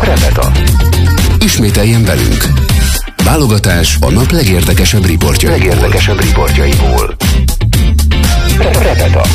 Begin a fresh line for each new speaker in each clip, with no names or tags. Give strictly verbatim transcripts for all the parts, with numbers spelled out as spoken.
Repeta. Ismételjen velünk. Válogatás a nap legérdekesebb riportjaiból. Legérdekesebb riportjaiból. Repeta.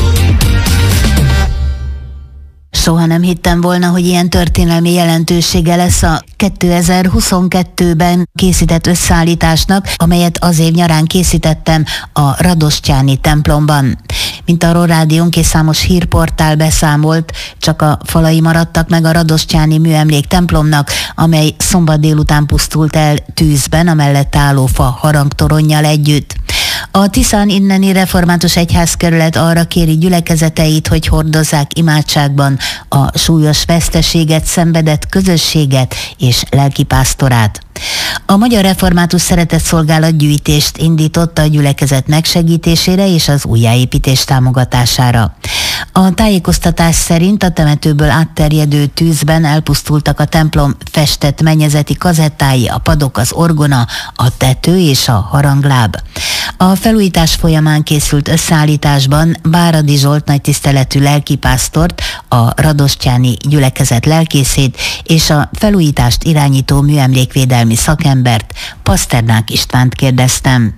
Soha nem hittem volna, hogy ilyen történelmi jelentősége lesz a kétezer-huszonkettőben készített összeállításnak, amelyet az év nyarán készítettem a Radosztyáni templomban. Mint arról rádiónk és számos hírportál beszámolt, csak a falai maradtak meg a Radosztyáni műemlék templomnak, amely szombat délután pusztult el tűzben a mellett álló fa harangtoronnyal együtt. A Tiszán inneni református egyházkerület arra kéri gyülekezeteit, hogy hordozzák imádságban a súlyos veszteséget szenvedett közösséget és lelkipásztorát. A Magyar Református Szeretetszolgálat gyűjtést indított a gyülekezet megsegítésére és az újjáépítés támogatására. A tájékoztatás szerint a temetőből átterjedő tűzben elpusztultak a templom festett mennyezeti kazettái, a padok, az orgona, a tető és a harangláb. A felújítás folyamán készült összeállításban Váradi Zsolt nagytiszteletű lelkipásztort, a Radosztyáni gyülekezet lelkészét és a felújítást irányító műemlékvédelmi szakembert, Paszternák Istvánt kérdeztem.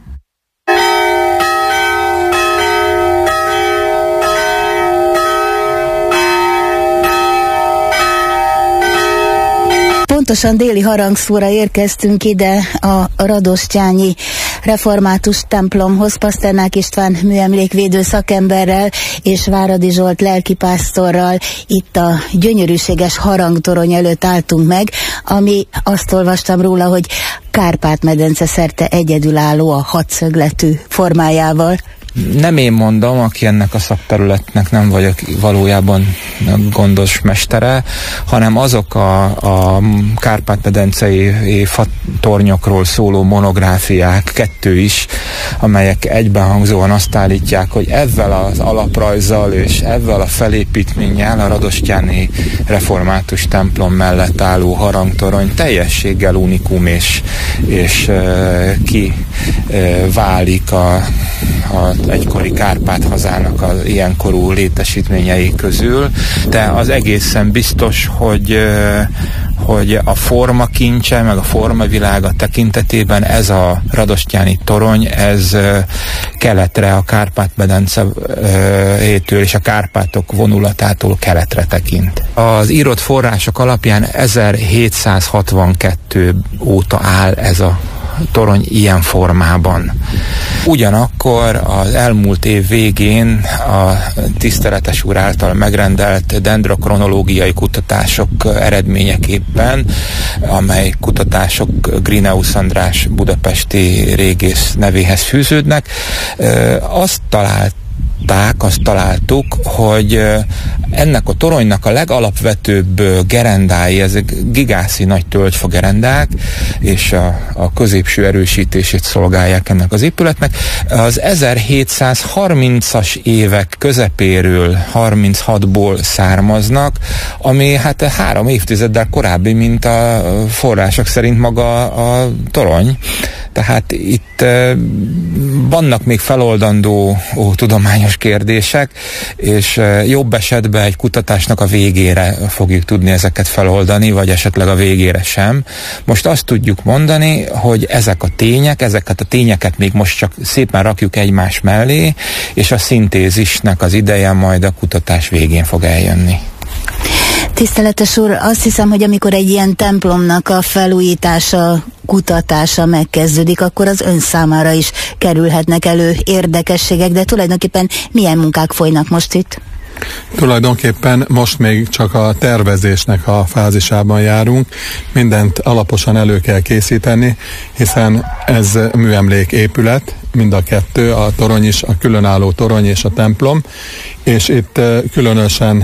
Pontosan déli harangszóra érkeztünk ide a Radosztyáni református templomhoz, Paszternák István műemlékvédő szakemberrel és Váradi Zsolt lelkipásztorral. Itt a gyönyörűséges harangtorony előtt álltunk meg, ami azt olvastam róla, hogy Kárpát-medence szerte egyedülálló a hatszögletű formájával.
Nem én mondom, aki ennek a szakterületnek nem vagyok valójában gondos mestere, hanem azok a, a kárpát-medencei fatornyokról szóló monográfiák, kettő is, amelyek egybenhangzóan azt állítják, hogy ezzel az alaprajzzal és ezzel a felépítménnyel a Radosztyáni református templom mellett álló harangtorony teljességgel unikum és, és uh, ki uh, válik a, a egykori Kárpát hazának az ilyenkorú létesítményei közül, de az egészen biztos, hogy, hogy a formakincse, meg a formavilága tekintetében ez a Radosztyáni torony, ez keletre, a Kárpát-medencétől és a Kárpátok vonulatától keletre tekint. Az írott források alapján ezerhétszázhatvankettő óta áll ez a torony ilyen formában. Ugyanakkor az elmúlt év végén a tiszteletes úr által megrendelt dendrokronológiai kutatások eredményeképpen, amely kutatások Grineus András budapesti régész nevéhez fűződnek, azt talált azt találtuk, hogy ennek a toronynak a legalapvetőbb gerendái, ezek gigászi nagy tölgyfa gerendák, és a, a középső erősítését szolgálják ennek az épületnek. Az ezerhétszázharmincas évek közepéről, harminchatból származnak, ami hát három évtizeddel korábbi, mint a források szerint maga a torony. Tehát itt vannak még feloldandó ó, tudományos kérdések, és jobb esetben egy kutatásnak a végére fogjuk tudni ezeket feloldani, vagy esetleg a végére sem. Most azt tudjuk mondani, hogy ezek a tények, ezeket a tényeket még most csak szépen rakjuk egymás mellé, és a szintézisnek az ideje majd a kutatás végén fog eljönni.
Tiszteletes úr, azt hiszem, hogy amikor egy ilyen templomnak a felújítása, kutatása megkezdődik, akkor az ön számára is kerülhetnek elő érdekességek, de tulajdonképpen milyen munkák folynak most itt?
Tulajdonképpen most még csak a tervezésnek a fázisában járunk, mindent alaposan elő kell készíteni, hiszen ez műemlék épület, mind a kettő, a torony is, a különálló torony és a templom, és itt különösen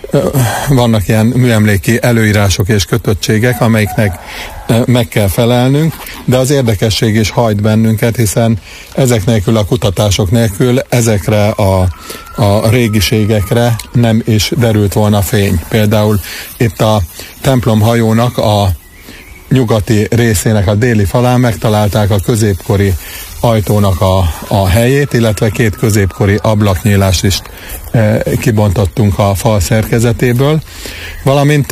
vannak ilyen műemléki előírások és kötöttségek, amelyiknek meg kell felelnünk, de az érdekesség is hajt bennünket, hiszen ezek nélkül, a kutatások nélkül ezekre a, a régiségekre nem is derült volna fény. Például itt a templomhajónak a nyugati részének a déli falán megtalálták a középkori ajtónak a, a helyét, illetve két középkori ablaknyílást is e, kibontottunk a fal szerkezetéből, valamint e,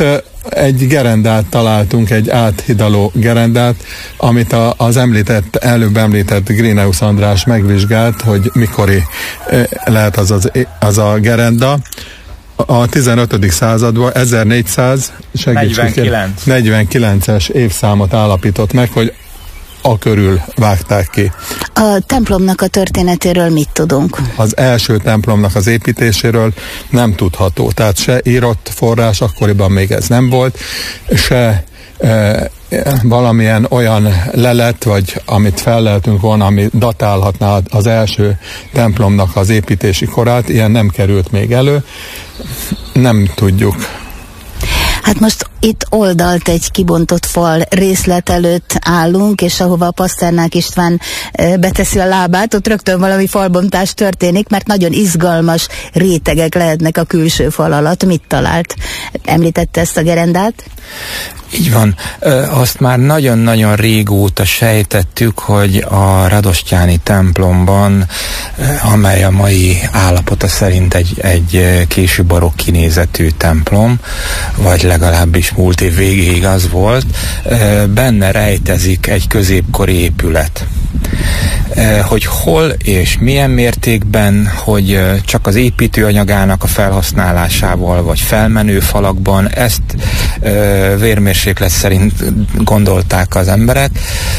egy gerendát találtunk, egy áthidaló gerendát, amit a, az említett, előbb említett Greenhouse András megvizsgált, hogy mikori lehet az, az, az a gerenda. A tizenötödik században ezernégyszáz negyvenkilences évszámot állapított meg, hogy a körül vágták ki.
A templomnak a történetéről mit tudunk?
Az első templomnak az építéséről nem tudható. Tehát se írott forrás, akkoriban még ez nem volt, se e, valamilyen olyan lelet, vagy amit felleltünk volna, ami datálhatná az első templomnak az építési korát, ilyen nem került még elő. Nem tudjuk.
Hát most itt oldalt egy kibontott fal részlet előtt állunk, és ahova a Paszternák István beteszi a lábát, ott rögtön valami falbontás történik, mert nagyon izgalmas rétegek lehetnek a külső fal alatt. Mit talált? Említette ezt a gerendát?
Így van. Azt már nagyon-nagyon régóta sejtettük, hogy a radosztyáni templomban, amely a mai állapota szerint egy, egy késő barokk kinézetű templom, vagy legalábbis múlt év végéig az volt, benne rejtezik egy középkori épület. Hogy hol és milyen mértékben, hogy csak az építőanyagának a felhasználásával, vagy felmenő falakban, ezt vérmérséklet szerint gondolták az emberek.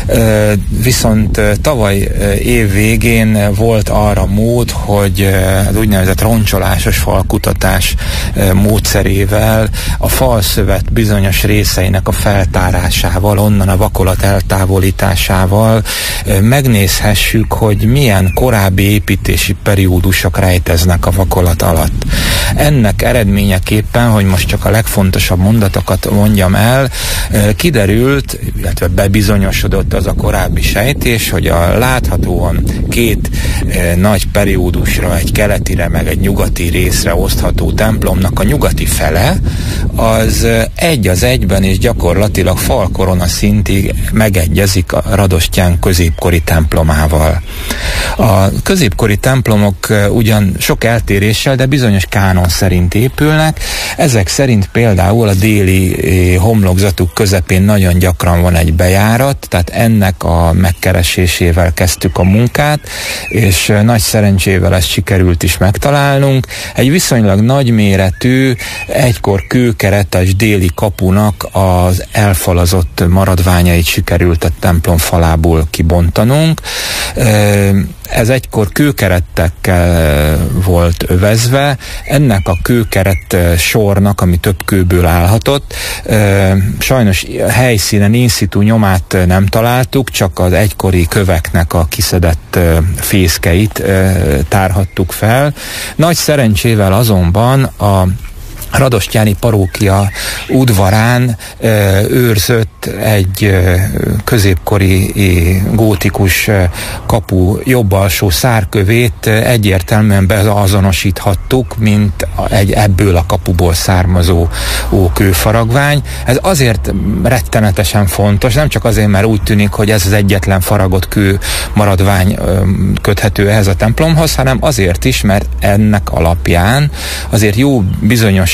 Viszont tavaly év végén volt arra mód, hogy az úgynevezett roncsolásos falkutatás módszerével a falszövet bizonyos részeinek a feltárásával, onnan a vakolat eltávolításával megnézhessük, hogy milyen korábbi építési periódusok rejteznek a vakolat alatt. Ennek eredményeképpen, hogy most csak a legfontosabb mondatokat mondjam el, kiderült, illetve bebizonyosodott az a korábbi sejtés, hogy a láthatóan két nagy periódusra, egy keletire meg egy nyugati részre osztható templomnak a nyugati fele, az egy az egyben és gyakorlatilag falkorona szintig megegyezik a radosztyán középkori templomával. A középkori templomok ugyan sok eltéréssel, de bizonyos kánon szerint épülnek. Ezek szerint például a déli homlokzatuk közepén nagyon gyakran van egy bejárat, tehát ennek a megkeresésével kezdtük a munkát, és nagy szerencsével ezt sikerült is megtalálnunk. Egy viszonylag nagyméretű, egykor kőkeretes déli kapunak az elfalazott maradványait sikerült a templom falából kibontanunk. Ez egykor kőkerettekkel volt övezve, ennek a kőkeret sornak, ami több kőből állhatott, sajnos helyszínen in situ nyomát nem találtuk, csak az egykori köveknek a kiszedett fészkeit tárhattuk fel. Nagy szerencsével azonban a radosztyáni parókia udvarán ö, őrzött egy ö, középkori ö, gótikus ö, kapu jobb alsó szárkövét ö, egyértelműen beazonosíthattuk, mint egy ebből a kapuból származó ó, kőfaragvány. Ez azért rettenetesen fontos, nem csak azért, mert úgy tűnik, hogy ez az egyetlen faragott kő maradvány ö, köthető ehhez a templomhoz, hanem azért is, mert ennek alapján azért jó bizonyos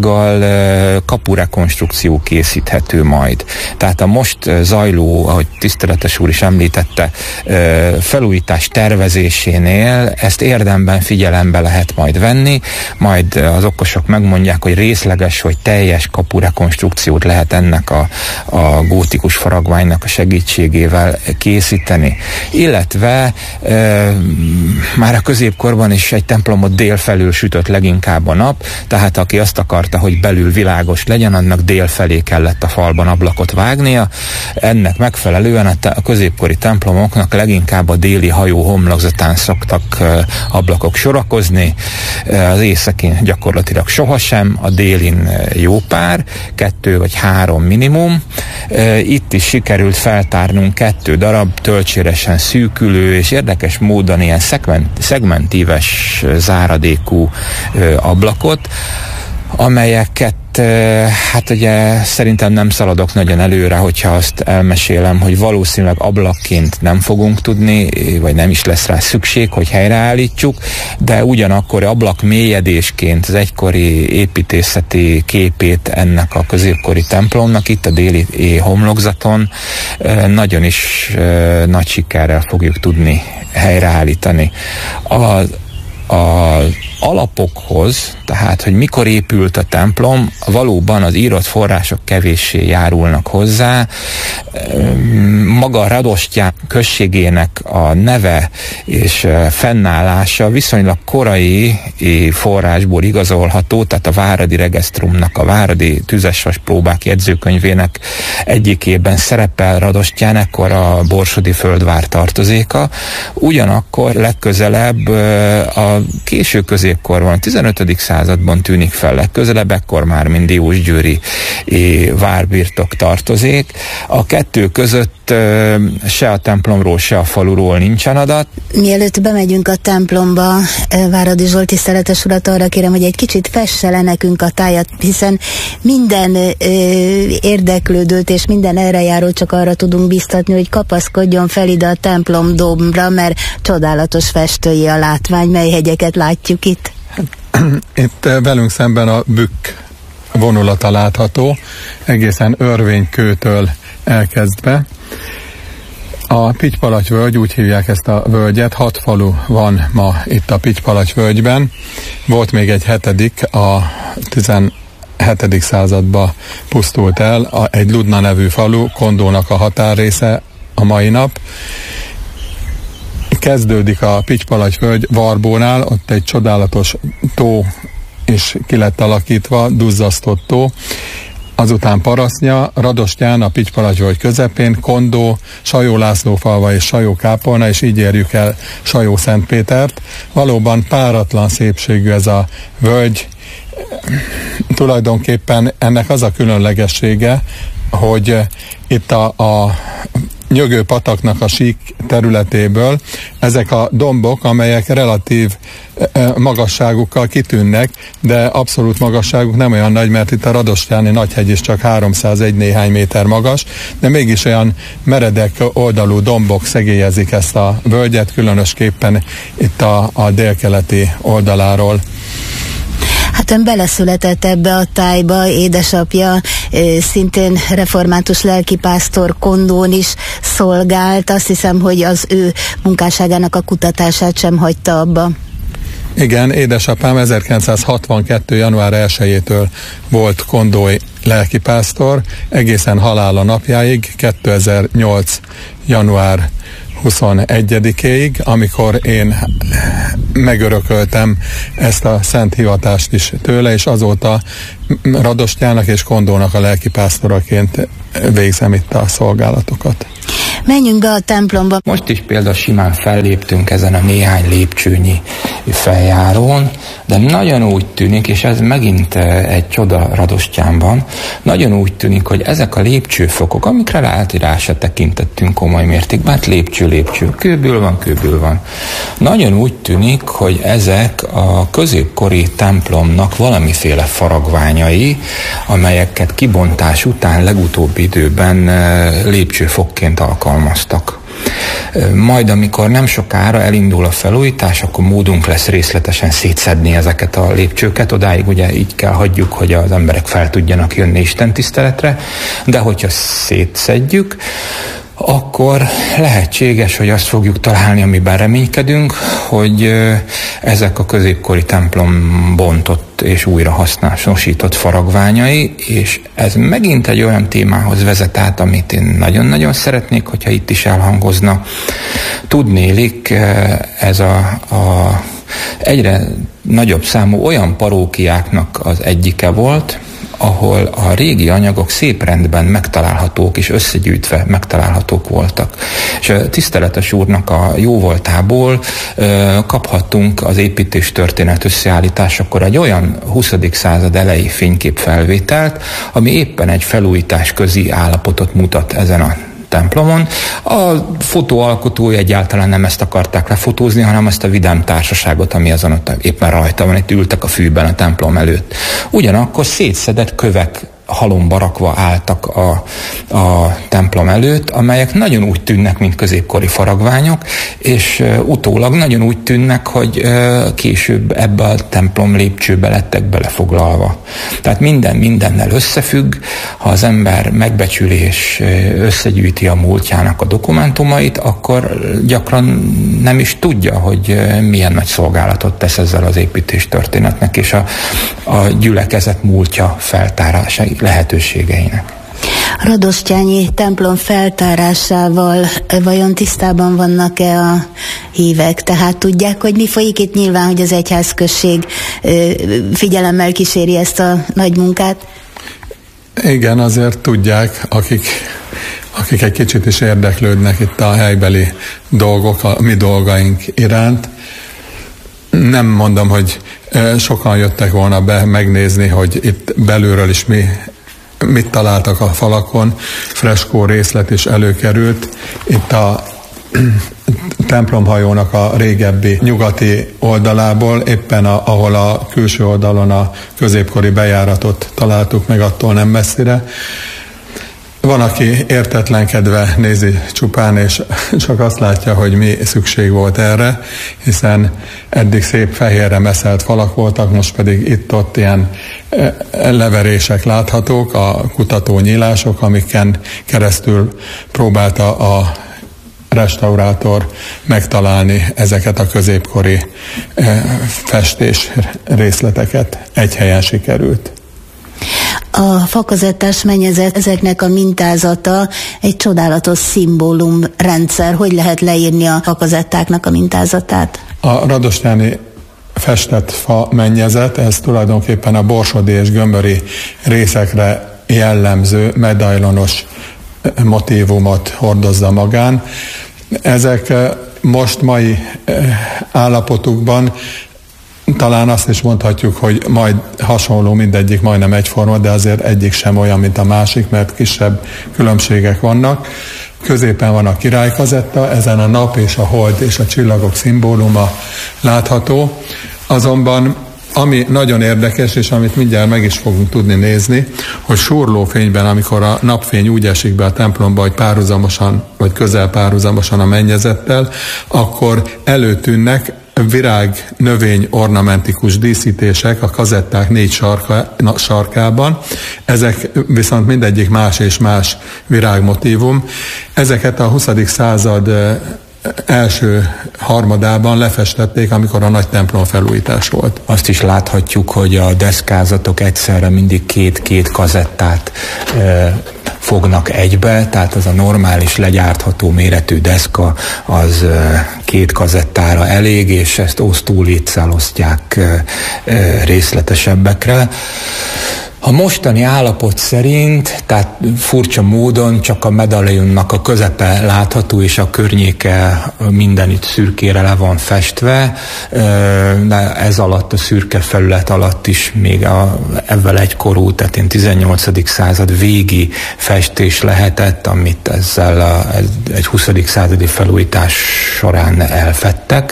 kapurekonstrukció készíthető majd. Tehát a most zajló, ahogy tiszteletes úr is említette, felújítás tervezésénél ezt érdemben figyelembe lehet majd venni, majd az okosok megmondják, hogy részleges vagy teljes kapurekonstrukciót lehet ennek a, a gótikus faragványnak a segítségével készíteni. Illetve e, már a középkorban is egy templomot délfelől sütött leginkább a nap, tehát aki azt akarta, hogy belül világos legyen, annak délfelé kellett a falban ablakot vágnia. Ennek megfelelően a, te- a középkori templomoknak leginkább a déli hajó homlokzatán szoktak uh, ablakok sorakozni, uh, az északén gyakorlatilag sohasem, a délin uh, jó pár, kettő vagy három minimum. Uh, itt is sikerült feltárnunk kettő darab töltséresen szűkülő és érdekes módon ilyen szegment, szegmentíves záradékú uh, ablakot, amelyeket hát ugye szerintem nem szaladok nagyon előre, hogyha azt elmesélem, hogy valószínűleg ablakként nem fogunk tudni, vagy nem is lesz rá szükség, hogy helyreállítsuk, de ugyanakkor ablak mélyedésként az egykori építészeti képét ennek a középkori templomnak itt a déli homlokzaton nagyon is nagy sikerrel fogjuk tudni helyreállítani. A az alapokhoz, tehát, hogy mikor épült a templom, valóban az írott források kevéssé járulnak hozzá. Maga a Radostyán községének a neve és fennállása viszonylag korai forrásból igazolható, tehát a Váradi Regisztrumnak, a Váradi tüzesvas próbák jegyzőkönyvének egyikében szerepel Radostyán, ekkor a borsodi földvár tartozéka. Ugyanakkor legközelebb a késő középkorban, a tizenötödik században tűnik fel legközelebb, ekkor már mind diósgyőri várbirtok tartozék. A kettő között se a templomról, se a faluról nincsen adat.
Mielőtt bemegyünk a templomba, Váradi Zsolt tiszteletes urat arra kérem, hogy egy kicsit fesse le nekünk a tájat, hiszen minden ö, érdeklődőt és minden errejáró csak arra tudunk biztatni, hogy kapaszkodjon fel ide a templom dombra, mert csodálatos festői a látvány, mely hegyeket látjuk itt.
Itt velünk szemben a bükk vonulata látható, egészen Örvénykőtől elkezdve. A Pitypalaty-völgy, úgy hívják ezt a völgyet, hat falu van ma itt a Pitypalaty-völgyben. Volt még egy hetedik, a tizenhetedik században pusztult el, a, egy Ludna nevű falu, Kondónak a határrésze a mai nap. Kezdődik a Pitypalaty-völgy Varbónál, ott egy csodálatos tó is ki lett alakítva, duzzasztott tó. Azután Parasznya, Radostyán a Pitypalaty-völgy közepén, Kondó, Sajó-Lászlófalva és Sajó-Kápolna, és így érjük el Sajó-Szentpétert. Valóban páratlan szépségű ez a völgy. Tulajdonképpen ennek az a különlegessége, hogy itt a, a Nyögő-pataknak a sík területéből ezek a dombok, amelyek relatív magasságukkal kitűnnek, de abszolút magasságuk nem olyan nagy, mert itt a Radostyáni Nagyhegy is csak háromszázegy néhány méter magas, de mégis olyan meredek oldalú dombok szegélyezik ezt a völgyet, különösképpen itt a, a délkeleti oldaláról.
Hát ön beleszületett ebbe a tájba, édesapja szintén református lelkipásztor Kondón is szolgált, azt hiszem, hogy az ő munkásságának a kutatását sem hagyta abba.
Igen, édesapám ezerkilencszázhatvankettő. január elsejétől volt kondói lelkipásztor, egészen halála napjáig, kétezer-nyolc. január huszonegyedikéig, amikor én megörököltem ezt a szent hivatást is tőle, és azóta Radostyának és Kondónak a lelkipásztoraként végzem itt a szolgálatokat.
Menjünk be a templomba.
Most is például simán felléptünk ezen a néhány lépcsőnyi feljárón, de nagyon úgy tűnik, és ez megint egy csoda Radostyánban, nagyon úgy tűnik, hogy ezek a lépcsőfokok, amikre látírásra tekintettünk komoly mértékben, hát lépcső, lépcső, kőből van, kőből van. Nagyon úgy tűnik, hogy ezek a középkori templomnak valamiféle faragványai, amelyeket kibontás után legutóbbi időben lépcsőfokként alkalmaztak. Majd amikor nem sokára elindul a felújítás, akkor módunk lesz részletesen szétszedni ezeket a lépcsőket, odáig ugye így kell hagyjuk, hogy az emberek fel tudjanak jönni istentiszteletre, de hogyha szétszedjük, akkor lehetséges, hogy azt fogjuk találni, amiben reménykedünk, hogy ezek a középkori templom bontott és újra hasznosított faragványai, és ez megint egy olyan témához vezet át, amit én nagyon-nagyon szeretnék, hogyha itt is elhangozna. Tudnélik, ez a, a egyre nagyobb számú olyan parókiáknak az egyike volt, ahol a régi anyagok szép rendben megtalálhatók és összegyűjtve megtalálhatók voltak. És a tiszteletes úrnak a jóvoltából ö, kaphattunk az építés történet összeállításakor egy olyan huszadik század elejé fényképfelvételt, ami éppen egy felújítás közi állapotot mutat ezen a templomon. A fotóalkotói egyáltalán nem ezt akarták lefotózni, hanem ezt a vidám társaságot, ami azon ott éppen rajta van, itt ültek a fűben a templom előtt. Ugyanakkor szétszedett kövek halomba rakva álltak a, a templom előtt, amelyek nagyon úgy tűnnek, mint középkori faragványok, és uh, utólag nagyon úgy tűnnek, hogy uh, később ebbe a templom lépcsőbe lettek belefoglalva. Tehát minden mindennel összefügg, ha az ember megbecsüli és összegyűjti a múltjának a dokumentumait, akkor gyakran nem is tudja, hogy uh, milyen nagy szolgálatot tesz ezzel az építéstörténetnek és a, a gyülekezet múltja feltárásai lehetőségeinek.
A radosztyányi templom feltárásával vajon tisztában vannak-e a hívek? Tehát tudják, hogy mi folyik itt? Nyilván, hogy az egyházközség figyelemmel kíséri ezt a nagy munkát?
Igen, azért tudják, akik, akik egy kicsit is érdeklődnek itt a helybeli dolgok, a mi dolgaink iránt. Nem mondom, hogy sokan jöttek volna be megnézni, hogy itt belülről is mi, mit találtak a falakon. Freskó részlet is előkerült. Itt a templomhajónak a régebbi nyugati oldalából, éppen a, ahol a külső oldalon a középkori bejáratot találtuk meg, attól nem messzire. Van, aki értetlenkedve nézi csupán, és csak azt látja, hogy mi szükség volt erre, hiszen eddig szép fehérre meszelt falak voltak, most pedig itt-ott ilyen leverések láthatók, a kutatónyílások, amiken keresztül próbálta a restaurátor megtalálni ezeket a középkori festés részleteket. Egy helyen sikerült.
A fakazettás mennyezet, ezeknek a mintázata egy csodálatos szimbólumrendszer. Hogy lehet leírni a fakazettáknak a mintázatát?
A radosztyáni festett fa mennyezet, ez tulajdonképpen a borsodi és gömböri részekre jellemző medallonos motívumot hordozza magán. Ezek most mai állapotukban talán azt is mondhatjuk, hogy majd hasonló, mindegyik majdnem egyforma, de azért egyik sem olyan, mint a másik, mert kisebb különbségek vannak. Középen van a királykazetta, ezen a nap és a hold és a csillagok szimbóluma látható. Azonban ami nagyon érdekes, és amit mindjárt meg is fogunk tudni nézni, hogy surlófényben, amikor a napfény úgy esik be a templomba, hogy párhuzamosan, vagy közel párhuzamosan a mennyezettel, akkor előtűnnek virág, növény, ornamentikus díszítések a kazetták négy sarka, na, sarkában. Ezek viszont mindegyik más és más virágmotívum. Ezeket a huszadik század első harmadában lefestették, amikor a nagy templom felújítás volt.
Azt is láthatjuk, hogy a deszkázatok egyszerre mindig két-két kazettát e, fognak egybe, tehát az a normális legyártható méretű deszka az e, két kazettára elég, és ezt osztúlitszál osztják e, e, részletesebbekre. A mostani állapot szerint, tehát furcsa módon csak a medallionnak a közepe látható, és a környéke mindenütt szürkére le van festve, de ez alatt, a szürke felület alatt is még a, ezzel egykorú, tehát én tizennyolcadik század végi festés lehetett, amit ezzel a, egy huszadik századi felújítás során elfedtek.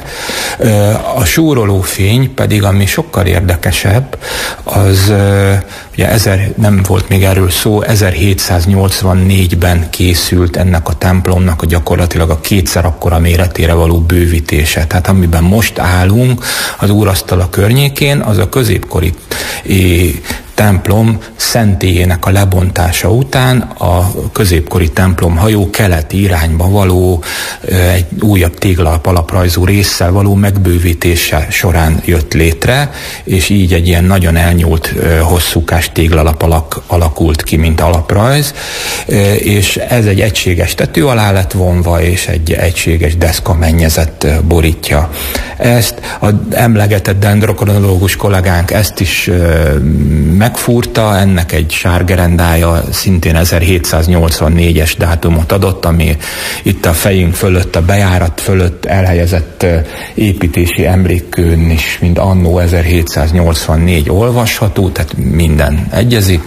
A súroló fény pedig, ami sokkal érdekesebb, az ugye ezer, nem volt még erről szó, ezerhétszáznyolcvannégyben készült ennek a templomnak a gyakorlatilag a kétszer akkora méretére való bővítése. Tehát amiben most állunk az úrasztala környékén, az a középkori templom szentélyének a lebontása után a középkori templom hajó keleti irányba való egy újabb téglalap alaprajzú résszel való megbővítése során jött létre, és így egy ilyen nagyon elnyúlt hosszúkás téglalap alak, alakult ki, mint alaprajz, és ez egy egységes tető alá lett vonva, és egy egységes deszka mennyezet borítja ezt, az emlegetett dendrokronológus kollégánk ezt is megfúrta, ennek egy sárgerendája szintén ezerhétszáznyolcvannégyes dátumot adott, ami itt a fejünk fölött, a bejárat fölött elhelyezett építési emlékkőn is, mint annó ezerhétszáznyolcvannégy olvasható, tehát minden egyezik.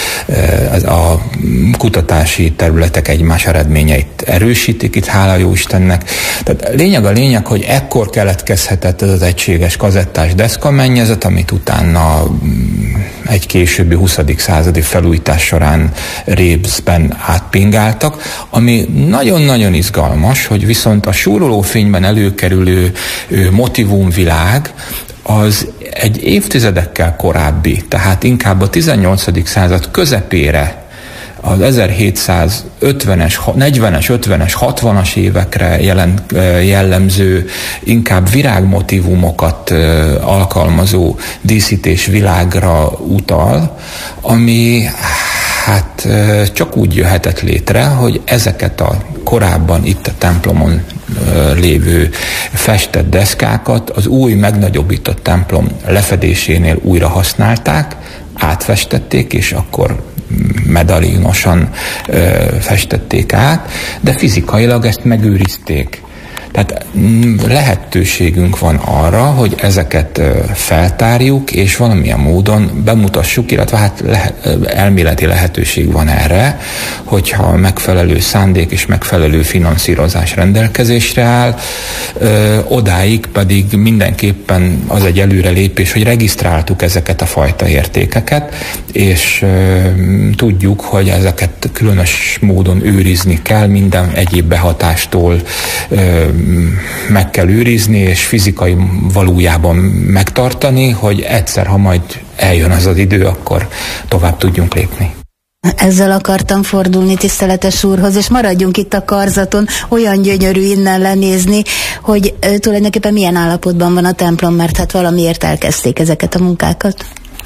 A kutatási területek egymás eredményeit erősítik itt, hála jó Istennek. Tehát lényeg a lényeg, hogy ekkor keletkezhetett ez az egységes kazettás deszkamennyezet, amit utána egy későbbi huszadik századi felújítás során Rébszben átpingáltak, ami nagyon-nagyon izgalmas, hogy viszont a súrolófényben előkerülő motivumvilág az egy évtizedekkel korábbi, tehát inkább a tizennyolcadik század közepére, az ezerhétszázötvenes, negyvenes, ötvenes, hatvanas évekre jelen, jellemző, inkább virágmotívumokat alkalmazó díszítésvilágra utal, ami hát csak úgy jöhetett létre, hogy ezeket a korábban itt a templomon lévő festett deszkákat az új megnagyobbított templom lefedésénél újra használták, átfestették, és akkor medalionosan ö, festették át, de fizikailag ezt megőrizték. Tehát lehetőségünk van arra, hogy ezeket feltárjuk, és valamilyen módon bemutassuk, illetve hát lehet, elméleti lehetőség van erre, hogyha megfelelő szándék és megfelelő finanszírozás rendelkezésre áll, ö, odáig pedig mindenképpen az egy előrelépés, hogy regisztráltuk ezeket a fajta értékeket, és ö, tudjuk, hogy ezeket különös módon őrizni kell, minden egyéb behatástól ö, meg kell őrizni, és fizikai valójában megtartani, hogy egyszer, ha majd eljön az az idő, akkor tovább tudjunk lépni.
Ezzel akartam fordulni tiszteletes úrhoz, és maradjunk itt a karzaton, olyan gyönyörű innen lenézni, hogy e, tulajdonképpen milyen állapotban van a templom, mert hát valamiért elkezdték ezeket a munkákat.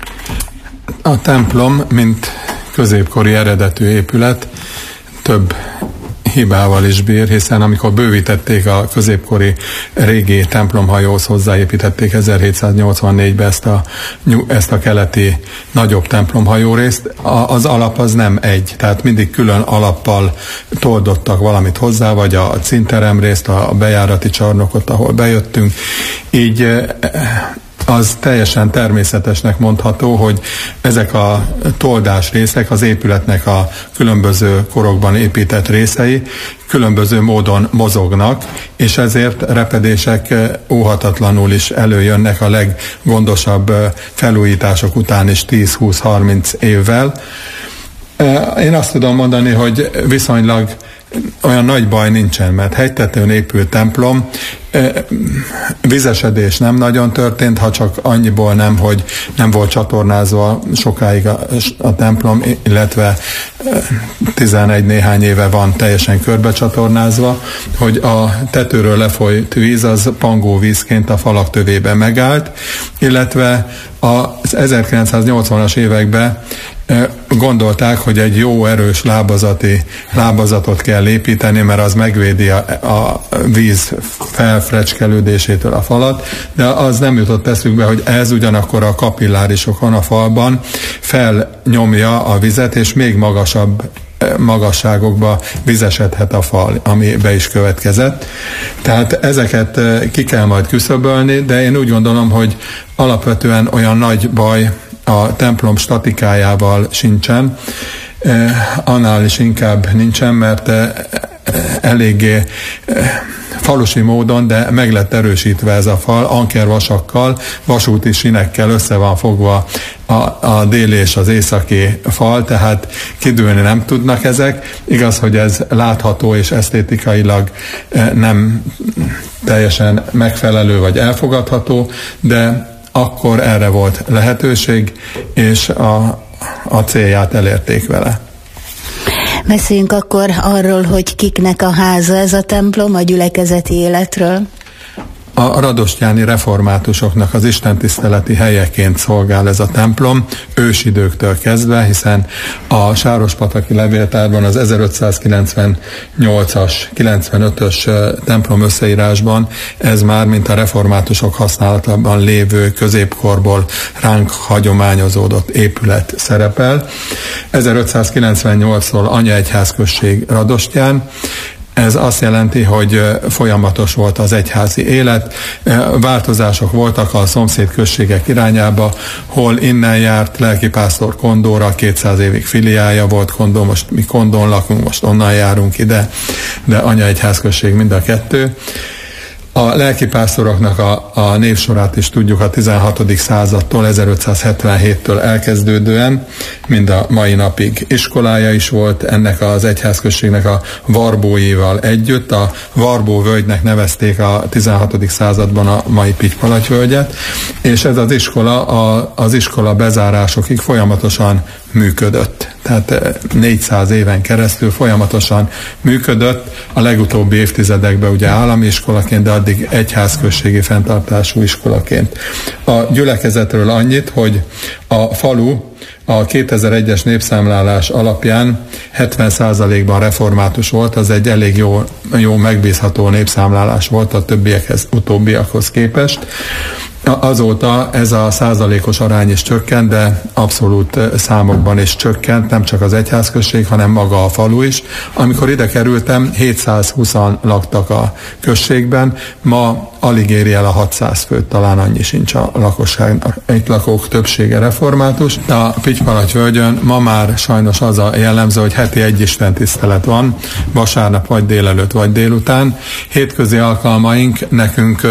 A templom, mint középkori eredetű épület, több hibával is bír, hiszen amikor bővítették a középkori régi templomhajóhoz, hozzáépítették ezerhétszáznyolcvannégyben ezt a, ezt a keleti nagyobb templomhajó részt, az alap az nem egy, tehát mindig külön alappal toldottak valamit hozzá, vagy a cinterem részt, a bejárati csarnokot, ahol bejöttünk, így az teljesen természetesnek mondható, hogy ezek a toldás részek az épületnek a különböző korokban épített részei különböző módon mozognak, és ezért repedések óhatatlanul is előjönnek a leggondosabb felújítások után is tíz-húsz-harminc évvel. Én azt tudom mondani, hogy viszonylag olyan nagy baj nincsen, mert hegytetőn épült templom, vizesedés nem nagyon történt, ha csak annyiból nem, hogy nem volt csatornázva sokáig a, a templom, illetve tizenegy néhány éve van teljesen körbe csatornázva, hogy a tetőről lefolyt víz az pangó vízként a falak tövében megállt, illetve az ezerkilencszáznyolcvanas években gondolták, hogy egy jó erős lábazati lábazatot kell építeni, mert az megvédi a, a víz felfrecskelődésétől a falat, de az nem jutott eszükbe, hogy ez ugyanakkor a kapillárisokon a falban felnyomja a vizet, és még magasabb magasságokba vizesedhet a fal, ami be is következett. Tehát ezeket ki kell majd küszöbölni, de én úgy gondolom, hogy alapvetően olyan nagy baj a templom statikájával sincsen, annál is inkább nincsen, mert eléggé falusi módon, de meg lett erősítve ez a fal, ankervasakkal, vasúti sinekkel össze van fogva a, a déli és az északi fal, tehát kidőlni nem tudnak ezek. Igaz, hogy ez látható és esztétikailag nem teljesen megfelelő vagy elfogadható, de akkor erre volt lehetőség, és a, a célját elérték vele.
Beszéljünk akkor arról, hogy kiknek a háza ez a templom, a gyülekezeti életről.
A radostyáni reformátusoknak az istentiszteleti helyeként szolgál ez a templom ősidőktől kezdve, hiszen a sárospataki levéltárban az ezerötszázkilencvennyolcas, kilencvenötös templom összeírásban ez már, mint a reformátusok használatban lévő középkorból ránk hagyományozódott épület szerepel. ezerötszázkilencvennyolctól anyaegyházközség Radostyán. Ez azt jelenti, hogy folyamatos volt az egyházi élet, változások voltak a szomszéd községek irányába, hol innen járt lelkipásztor Kondóra, kétszáz évig filiája volt Kondó, most mi Kondón lakunk, most onnan járunk ide, de anyaegyházközség mind a kettő. A lelkipásztoroknak a, a névsorát is tudjuk a tizenhatodik századtól, ezerötszázhetvenhéttől elkezdődően, mind a mai napig iskolája is volt ennek az egyházközségnek a Varbóival együtt. A Varbó völgynek nevezték a tizenhatodik században a mai Pitypalaty-völgyet, és ez az iskola a, az iskola bezárásokig folyamatosan működött. Tehát négyszáz éven keresztül folyamatosan működött, a legutóbbi évtizedekben ugye állami iskolaként, de addig egyházközségi fenntartású iskolaként. A gyülekezetről annyit, hogy a falu a kétezer-egyes népszámlálás alapján hetven százalékban református volt, az egy elég jó, jó megbízható népszámlálás volt a többiekhez, utóbbiakhoz képest. Azóta ez a százalékos arány is csökkent, de abszolút számokban is csökkent, nem csak az egyházközség, hanem maga a falu is. Amikor ide kerültem, hétszázhúszan laktak a községben, ma alig éri el a hatszáz főt, talán annyi sincs a lakosságnak. Itt lakók többsége református. A Pitypalaty-völgyön ma már sajnos az a jellemző, hogy heti egy istentisztelet van, vasárnap vagy délelőtt, vagy délután. Hétközi alkalmaink nekünk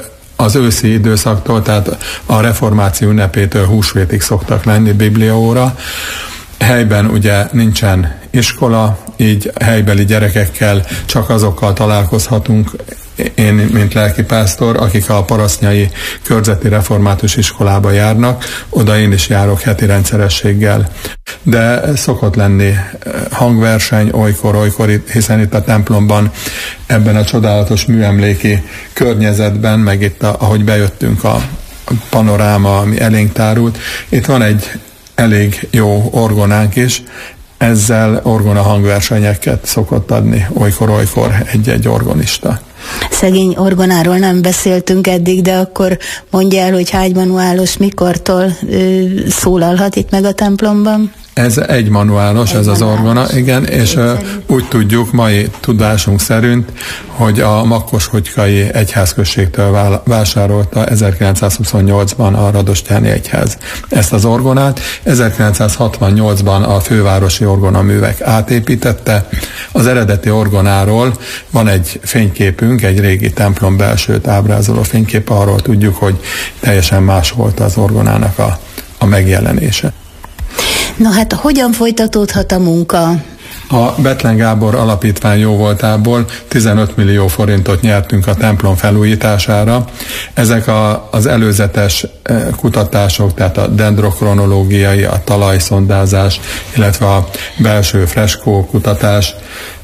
az őszi időszaktól, tehát a reformáció ünnepétől húsvétig szoktak lenni bibliaóra. Helyben ugye nincsen iskola, így helybeli gyerekekkel csak azokkal találkozhatunk, én, mint lelkipásztor, akik a parasztnyai körzeti református iskolába járnak, oda én is járok heti rendszerességgel. De szokott lenni hangverseny olykor-olykor, hiszen itt a templomban, ebben a csodálatos műemléki környezetben, meg itt, a, ahogy bejöttünk, a panoráma, ami elénk tárult, itt van egy elég jó orgonánk is, ezzel orgona hangversenyeket szokott adni olykor-olykor egy-egy orgonista.
Szegény orgonáról nem beszéltünk eddig, de akkor mondja el, hogy hány manuálos mikortól ö, szólalhat itt meg a templomban?
Ez egy manuálos, egy ez manuálos. Az orgona, igen, és uh, úgy tudjuk mai tudásunk szerint, hogy a Makkoshogykai egyházközségtől vásárolta ezerkilencszázhuszonnyolcban a radostyáni egyház ezt az orgonát. ezerkilencszázhatvannyolcban a fővárosi orgonaművek átépítette. Az eredeti orgonáról van egy fényképünk, egy régi templom belsőt ábrázoló fénykép, arról tudjuk, hogy teljesen más volt az orgonának a, a megjelenése.
Na hát, hogyan folytatódhat a munka?
A Bethlen Gábor Alapítvány jóvoltából tizenöt millió forintot nyertünk a templom felújítására. Ezek a, az előzetes kutatások, tehát a dendrokronológiai, a talajszondázás, illetve a belső freskó kutatás,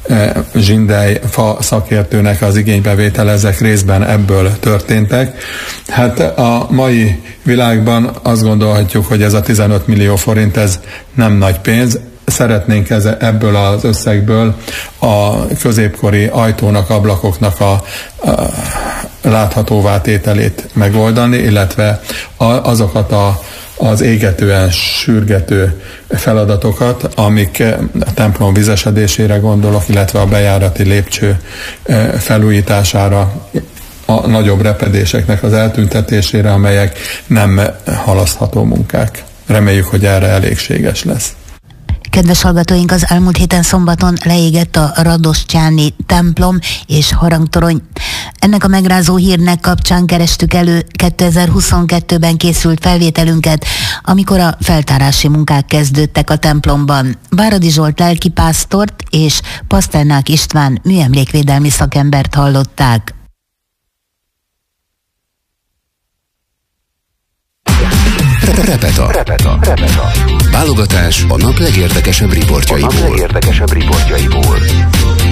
Zsindely fa szakértőnek az igénybevétele, ezek részben ebből történtek. Hát a mai világban azt gondolhatjuk, hogy ez a tizenöt millió forint, ez nem nagy pénz. Szeretnénk ez, ebből az összegből a középkori ajtónak, ablakoknak a, a láthatóvá tételét megoldani, illetve a, azokat a az égetően sürgető feladatokat, amik a templom vizesedésére gondolok, illetve a bejárati lépcső felújítására, a nagyobb repedéseknek az eltüntetésére, amelyek nem halasztható munkák. Reméljük, hogy erre elégséges lesz.
Kedves hallgatóink, az elmúlt héten szombaton leégett a radostyáni templom és harangtorony. Ennek a megrázó hírnek kapcsán kerestük elő kétezer-huszonkettőben készült felvételünket, amikor a feltárási munkák kezdődtek a templomban. Váradi Zsolt lelkipásztort és Paszternák István műemlékvédelmi szakembert hallották.
Repeta. Repeta. Repeta. Válogatás a nap legérdekesebb riportjaiból. A nap legérdekesebb riportjaiból.